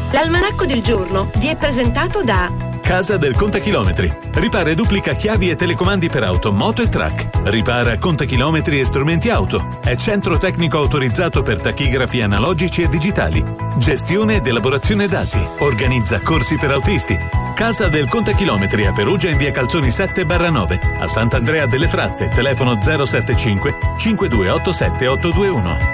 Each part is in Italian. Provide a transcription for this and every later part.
L'almanacco del giorno vi è presentato da Casa del Contachilometri. Ripara e duplica chiavi e telecomandi per auto, moto e track. Ripara contachilometri e strumenti auto. È centro tecnico autorizzato per tachigrafi analogici e digitali. Gestione ed elaborazione dati. Organizza corsi per autisti. Casa del Contachilometri a Perugia in via Calzoni 7/9. A Sant'Andrea delle Fratte. Telefono 075 5287 821.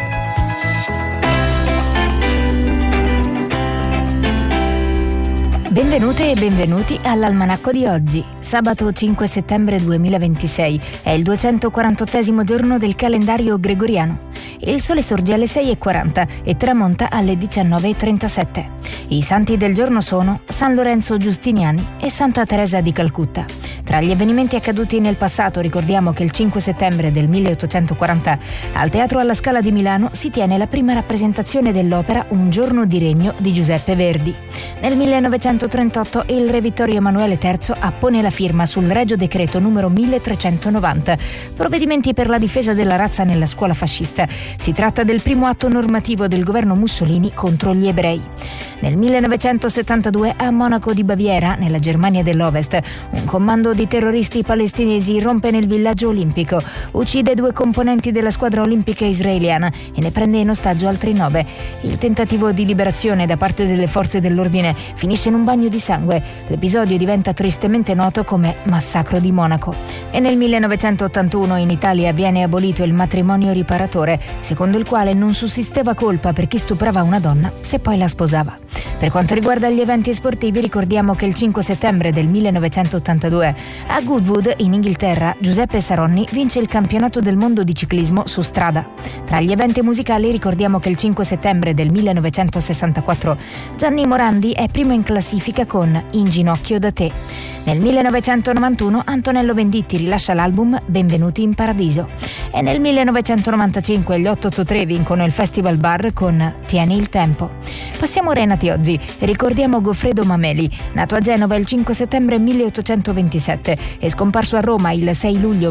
Benvenute e benvenuti all'Almanacco di oggi, sabato 5 settembre 2026, è il 248esimo giorno del calendario gregoriano. Il sole sorge alle 6:40 e tramonta alle 19:37. I santi del giorno sono San Lorenzo Giustiniani e Santa Teresa di Calcutta. Tra gli avvenimenti accaduti nel passato ricordiamo che il 5 settembre del 1840 al Teatro alla Scala di Milano si tiene la prima rappresentazione dell'opera Un giorno di regno di Giuseppe Verdi. Nel 1938 il re Vittorio Emanuele III appone la firma sul Regio Decreto numero 1390, provvedimenti per la difesa della razza nella scuola fascista. Si tratta del primo atto normativo del governo Mussolini contro gli ebrei. Nel 1972 a Monaco di Baviera, nella Germania dell'Ovest, un commando di terroristi palestinesi irrompe nel villaggio olimpico, uccide 2 componenti della squadra olimpica israeliana e ne prende in ostaggio altri 9. Il tentativo di liberazione da parte delle forze dell'ordine finisce in un bagno di sangue. L'episodio diventa tristemente noto come Massacro di Monaco. E nel 1981 in Italia viene abolito il matrimonio riparatore, secondo il quale non sussisteva colpa per chi stuprava una donna se poi la sposava. Per quanto riguarda gli eventi sportivi, ricordiamo che il 5 settembre del 1982 a Goodwood, in Inghilterra, Giuseppe Saronni vince il campionato del mondo di ciclismo su strada. Tra gli eventi musicali ricordiamo che il 5 settembre del 1964 Gianni Morandi è primo in classifica con In ginocchio da te. Nel 1991 Antonello Venditti rilascia l'album Benvenuti in Paradiso. E nel 1995 gli 883 vincono il Festival Bar con Tieni il tempo. Passiamo ora ai nati oggi. Ricordiamo Goffredo Mameli, nato a Genova il 5 settembre 1827 e scomparso a Roma il 6 luglio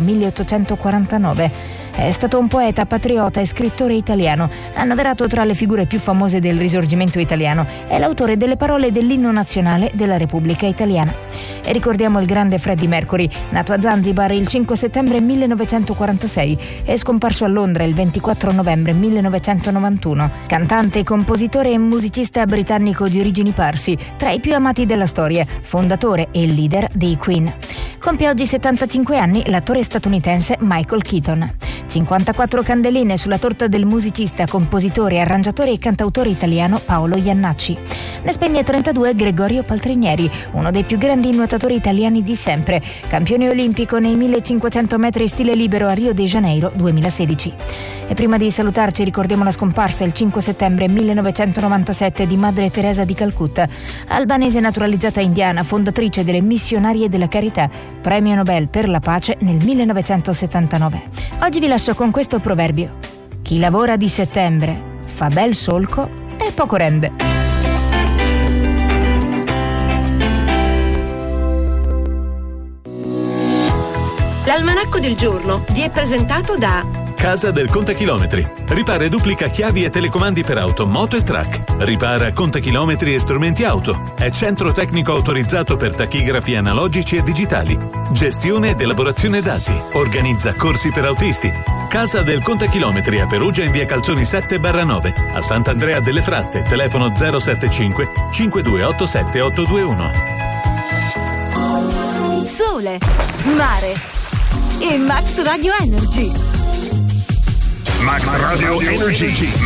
1849. È stato un poeta, patriota e scrittore italiano, annoverato tra le figure più famose del Risorgimento italiano. È l'autore delle parole dell'inno nazionale della Repubblica Italiana. E ricordiamo il grande Freddie Mercury, nato a Zanzibar il 5 settembre 1946 e scomparso a Londra il 24 novembre 1991. Cantante, compositore e musicista britannico di origini parsi, tra i più amati della storia, fondatore e leader dei Queen. Compie oggi 75 anni l'attore statunitense Michael Keaton. 54 candeline sulla torta del musicista, compositore, arrangiatore e cantautore italiano Paolo Iannacci. Ne spegne 32 Gregorio Paltrinieri, uno dei più grandi nuotatori italiani di sempre, campione olimpico nei 1500 metri stile libero a Rio de Janeiro 2016. E prima di salutarci ricordiamo la scomparsa il 5 settembre 1997 di Madre Teresa di Calcutta, albanese naturalizzata indiana, fondatrice delle Missionarie della Carità, premio Nobel per la pace nel 1979. Oggi vi lascio con questo proverbio: chi lavora di settembre fa bel solco e poco rende. L'almanacco del giorno vi è presentato da Casa del Contachilometri. Ripara e duplica chiavi e telecomandi per auto, moto e track. Ripara contachilometri e strumenti auto. È centro tecnico autorizzato per tachigrafi analogici e digitali. Gestione ed elaborazione dati. Organizza corsi per autisti. Casa del Contachilometri a Perugia in via Calzoni 7/9. A Sant'Andrea delle Fratte. Telefono 075 5287 821. Sole, mare e Max Radio Energy. Max Radio Energy.